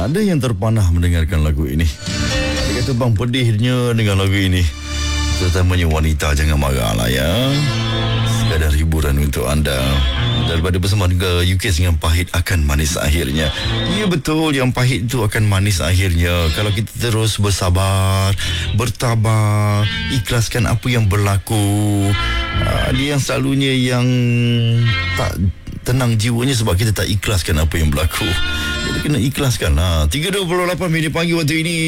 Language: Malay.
Ada yang terpanah mendengarkan lagu ini. Dia kata bang pedihnya dengan lagu ini. Terutamanya wanita jangan marah lah ya. Sekadar hiburan untuk anda. Daripada persembahan ke UK dengan pahit akan manis akhirnya. Ya betul, yang pahit itu akan manis akhirnya. Kalau kita terus bersabar, bertabah, ikhlaskan apa yang berlaku. Dia yang selalunya yang tak tenang jiwanya sebab kita tak ikhlaskan apa yang berlaku. Jadi kena ikhlaskan lah. 3.28 minit pagi waktu ini.